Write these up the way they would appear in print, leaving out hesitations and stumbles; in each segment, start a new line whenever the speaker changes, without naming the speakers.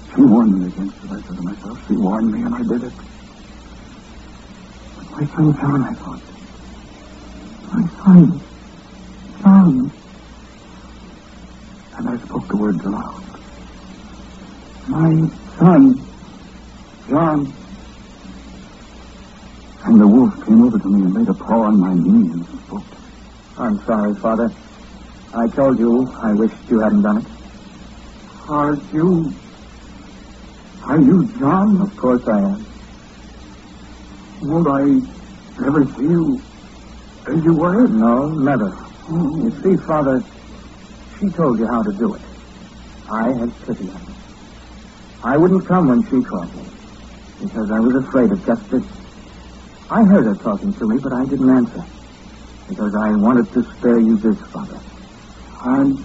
She warned me against it, I said to myself. She warned me, and I did it. But my son John, I thought. My son. John. And I spoke the words aloud. My son. John. And the wolf came over to me and laid a paw on my knee and spoke.
I'm sorry, Father. I told you I wished you hadn't done it.
Are you John?
Of course I am.
Won't I ever see you as you were?
No, never. You see, Father, she told you how to do it. I had pity on her. I wouldn't come when she called me, because I was afraid of just this. I heard her talking to me, but I didn't answer, because I wanted to spare you this, Father.
I'm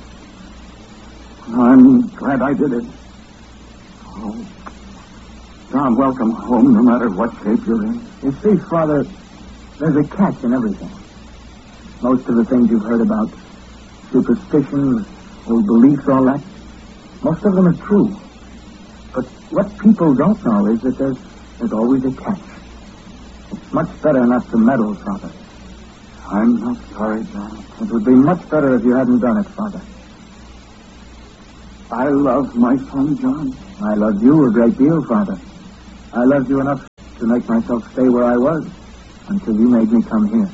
glad I did it. Oh, John, welcome home, no matter what shape you're in.
You see, Father, there's a catch in everything. Most of the things you've heard about, superstitions, old beliefs, all that, most of them are true. But what people don't know is that there's always a catch. It's much better not to meddle, Father.
I'm not sorry, John.
It would be much better if you hadn't done it, Father.
I love my son, John.
I loved you a great deal, Father. I loved you enough to make myself stay where I was until you made me come here.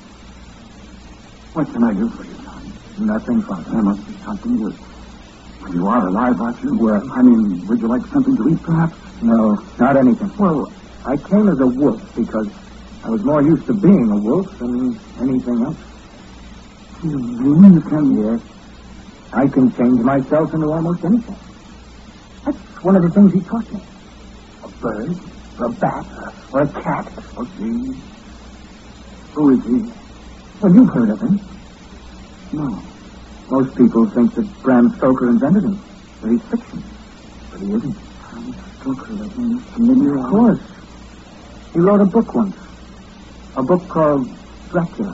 What can I do for you, John?
Nothing, Father.
There must be something you... You are alive, aren't you? Would you like something to eat, perhaps?
No, not anything. Well, I came as a wolf because I was more used to being a wolf than anything else.
You mean you can...
Yes. I can change myself into almost anything. That's one of the things he taught me. A bird, or a bat, or a cat.
Oh, gee. Who is he?
Well, you've heard of him.
No.
Most people think that Bram Stoker invented him, that he's fiction. But he isn't.
Bram Stoker, that name is familiar.
Of course. He wrote a book once. A book called Dracula.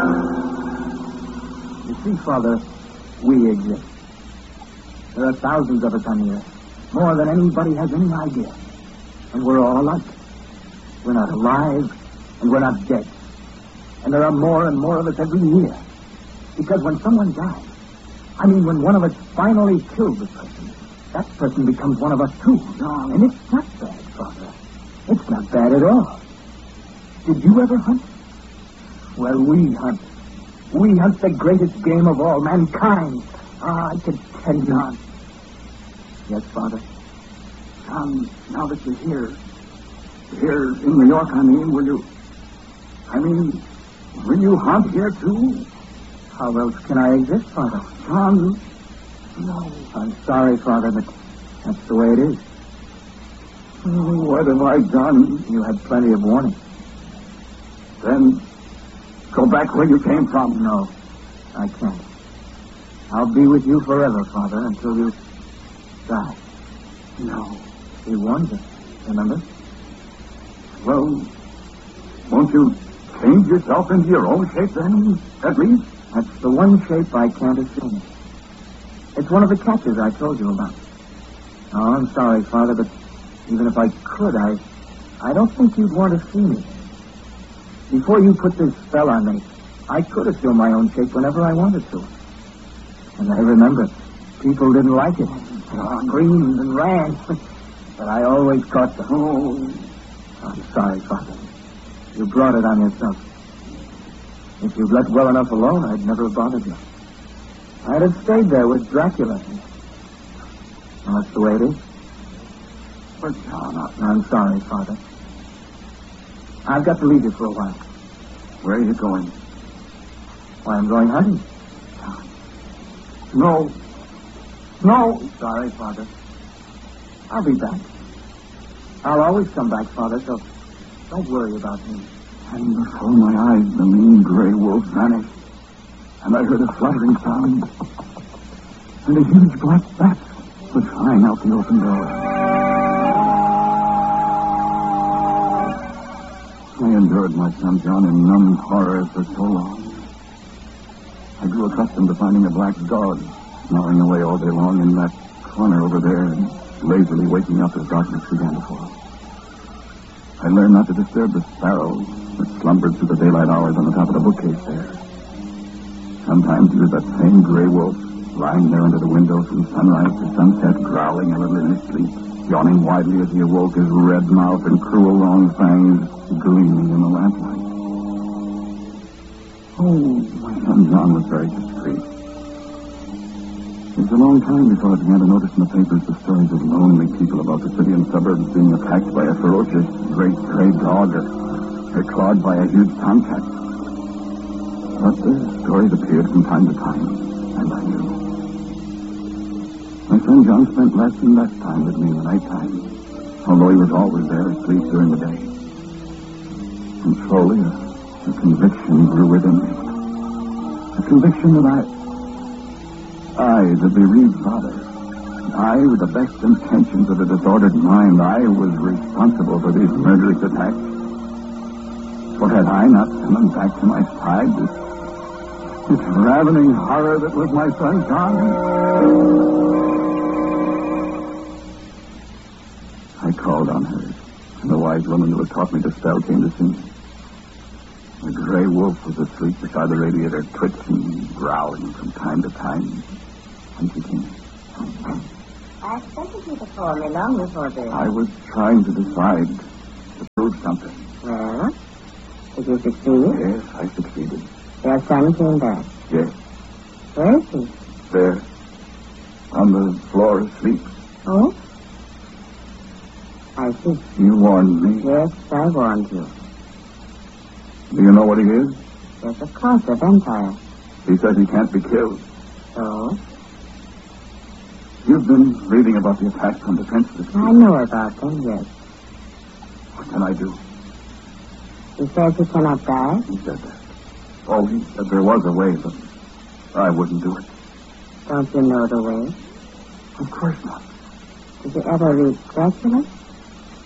You see, Father, we exist. There are thousands of us on the earth. More than anybody has any idea. And we're all alike. We're not alive, and we're not dead. And there are more and more of us every year. Because when someone dies, when one of us finally kills a person, that person becomes one of us too.
No.
And it's not bad, Father. It's not bad at all. Did you ever hunt? Well, we hunt. We hunt the greatest game of all, mankind. I could tell you.
John.
Yes, Father?
John, now that you're here in New York, will you hunt here, too?
How else can I exist, Father?
John,
no. I'm sorry, Father, but that's the way it is.
Oh, what have I done?
You had plenty of warning.
Then go back where you came from.
No, I can't. I'll be with you forever, Father, until you die.
No.
He warned us, remember?
Well, won't you change yourself into your own shape then, at least?
That's the one shape I can't assume. It's one of the catches I told you about. Oh, I'm sorry, Father, but even if I could, I don't think you'd want to see me. Before you put this spell on me, I could assume my own shape whenever I wanted to. And I remember, people didn't like it. Screamed and ran. But I always caught them. Oh, I'm sorry, Father. You brought it on yourself. If you'd let well enough alone, I'd never have bothered you. I'd have stayed there with Dracula. Well, that's the way it is.
But, John,
I'm sorry, Father. I've got to leave you for a while.
Where are you going?
Why, I'm going hunting.
No. No.
Sorry, Father. I'll be back. I'll always come back, Father, so don't worry about me.
And before my eyes, the mean gray wolf vanished. And I heard a fluttering sound. And a huge black bat was flying out the open door. I endured my son John in numb horror for so long. I grew accustomed to finding a black dog snoring away all day long in that corner over there. And lazily waking up as darkness began to fall. I learned not to disturb the sparrow that slumbered through the daylight hours on the top of the bookcase there. Sometimes it was that same gray wolf lying there under the window from sunrise to sunset, growling a little in his sleep, yawning widely as he awoke, his red mouth and cruel long fangs gleaming in the lamplight. Oh, my son John was very discreet. It was a long time before I began to notice in the papers the stories of lonely people about the city and suburbs being attacked by a ferocious great gray dog or clawed by a huge tomcat. But the stories appeared from time to time, and I knew. My son John spent less and less time with me in the nighttime, although he was always there asleep during the day. And slowly, a conviction grew within me. A conviction that I, the bereaved father, I, with the best intentions of a disordered mind, I was responsible for these murderous attacks. For had I not summoned back to my side this ravening horror that was my son John? I called on her, and the wise woman who had taught me to spell came to see me. The gray wolf was asleep beside the radiator, twitching, growling from time to time. And she came.
I expected you to call me long before this.
I was trying to decide, to prove something.
Well, did you succeed?
Yes, I succeeded.
Your son came back.
Yes,
Where is he?
there, on the floor asleep.
Oh? I see.
You warned me.
Yes, I warned you.
Do you know what he is?
Yes, of course, a vampire.
He says he can't be killed.
So?
You've been reading about the attacks on defenseless people.
I know about them, yes.
What can I do?
He says he cannot die?
He said that. Oh, he said there was a way, but I wouldn't do it.
Don't you know the way?
Of course not.
Did you ever read Dracula?